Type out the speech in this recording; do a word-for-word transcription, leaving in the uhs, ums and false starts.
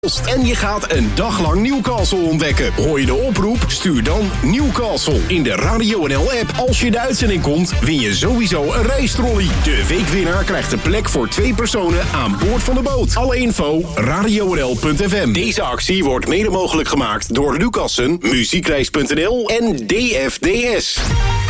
En je gaat een dag lang Newcastle ontdekken. Hoor je de oproep? Stuur dan Newcastle in de Radio N L-app. Als je de uitzending komt, win je sowieso een reistrolley. De weekwinnaar krijgt een plek voor twee personen aan boord van de boot. Alle info, radio n l punt f m. Deze actie wordt mede mogelijk gemaakt door Lucassen, muziekreis punt n l en D F D S.